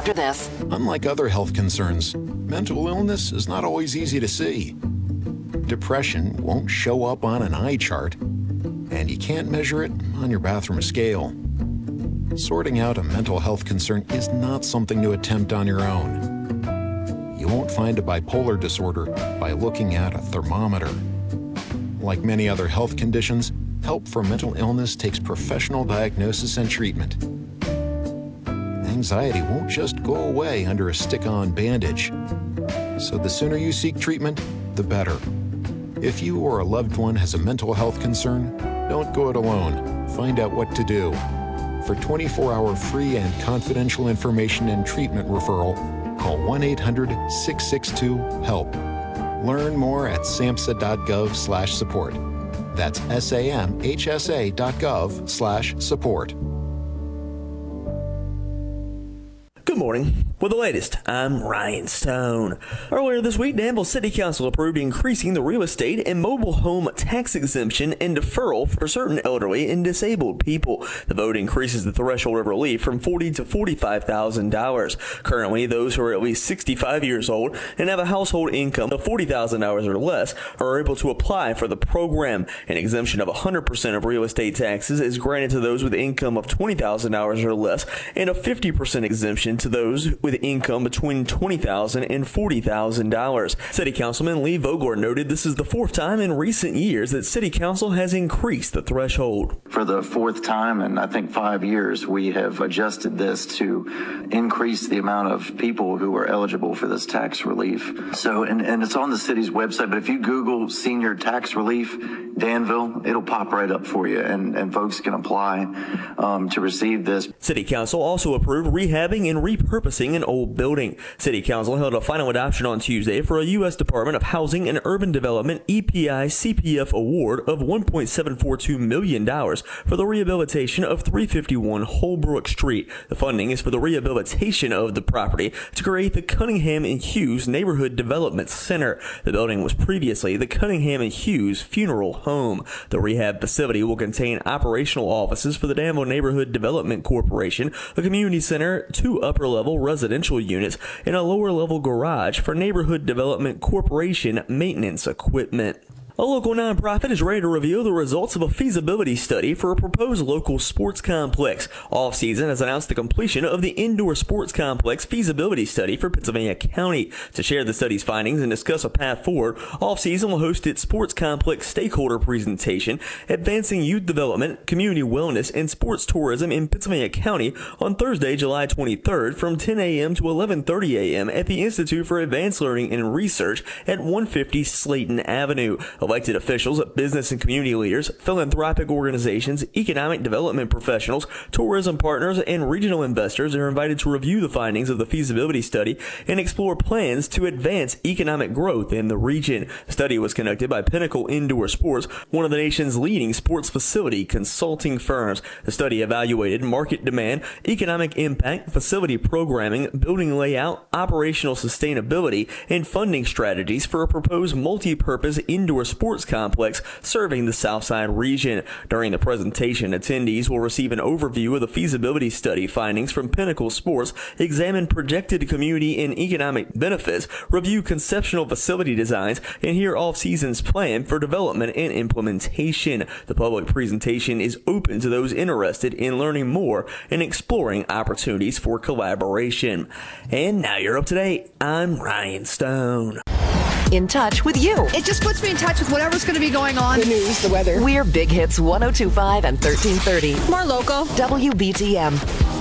after this. Unlike other health concerns, mental illness is not always easy to see. Depression won't show up on an eye chart, and you can't measure it on your bathroom scale. Sorting out a mental health concern is not something to attempt on your own. You won't find a bipolar disorder by looking at a thermometer. Like many other health conditions, help for mental illness takes professional diagnosis and treatment. Anxiety won't just go away under a stick-on bandage. So the sooner you seek treatment, the better. If you or a loved one has a mental health concern, don't go it alone. Find out what to do. For 24-hour free and confidential information and treatment referral, call 1-800-662-HELP. Learn more at samhsa.gov/support. That's samhsa.gov/support. Good morning. With the latest, I'm Ryan Stone. Earlier this week, Danville City Council approved increasing the real estate and mobile home tax exemption and deferral for certain elderly and disabled people. The vote increases the threshold of relief from $40,000 to $45,000. Currently, those who are at least 65 years old and have a household income of $40,000 or less are able to apply for the program. An exemption of 100% of real estate taxes is granted to those with income of $20,000 or less, and a 50% exemption to those with income between $20,000 and $40,000. City Councilman Lee Vogler noted this is the fourth time in recent years that City Council has increased the threshold. For the fourth time in, I think, 5 years, we have adjusted this to increase the amount of people who are eligible for this tax relief. So, and it's on the city's website, but if you Google senior tax relief Danville, it'll pop right up for you, and folks can apply to receive this. City Council also approved rehabbing and repurposing an old building. City Council held a final adoption on Tuesday for a U.S. Department of Housing and Urban Development EPI CPF award of $1.742 million for the rehabilitation of 351 Holbrook Street. The funding is for the rehabilitation of the property to create the Cunningham and Hughes Neighborhood Development Center. The building was previously the Cunningham and Hughes Funeral Home. The rehab facility will contain operational offices for the Danville Neighborhood Development Corporation, a community center, 2 upper-level residential units, and a lower-level garage for Neighborhood Development Corporation maintenance equipment. A local nonprofit is ready to reveal the results of a feasibility study for a proposed local sports complex. Off-Season has announced the completion of the indoor sports complex feasibility study for Pittsylvania County. To share the study's findings and discuss a path forward, Off-Season will host its sports complex stakeholder presentation, Advancing Youth Development, Community Wellness, and Sports Tourism in Pittsylvania County on Thursday, July 23rd from 10 a.m. to 11:30 a.m. at the Institute for Advanced Learning and Research at 150 Slayton Avenue. Elected officials, business and community leaders, philanthropic organizations, economic development professionals, tourism partners, and regional investors are invited to review the findings of the feasibility study and explore plans to advance economic growth in the region. The study was conducted by Pinnacle Indoor Sports, one of the nation's leading sports facility consulting firms. The study evaluated market demand, economic impact, facility programming, building layout, operational sustainability, and funding strategies for a proposed multi-purpose indoor sports complex serving the Southside region. During the presentation, attendees will receive an overview of the feasibility study findings from Pinnacle Sports, examine projected community and economic benefits, review conceptual facility designs, and hear Off-Season's plan for development and implementation. The public presentation is open to those interested in learning more and exploring opportunities for collaboration. And now you're up to date. I'm Ryan Stone. In touch with you. It just puts me in touch with whatever's going to be going on. The news, the weather. We're Big Hits 102.5 and 1330. More local. WBTM.